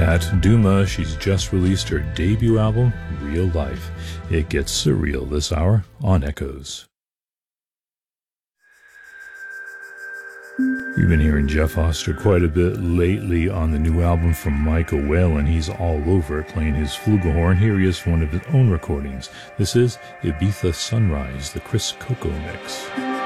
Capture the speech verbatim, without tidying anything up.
Kat Duma. She's just released her debut album, Real Life. It gets surreal this hour on Echoes. You've been hearing Jeff Foster quite a bit lately on the new album from Michael Whalen. He's all over it, playing his flugelhorn. Here he is for one of his own recordings. This is Ibiza Sunrise, the Chris Coco mix.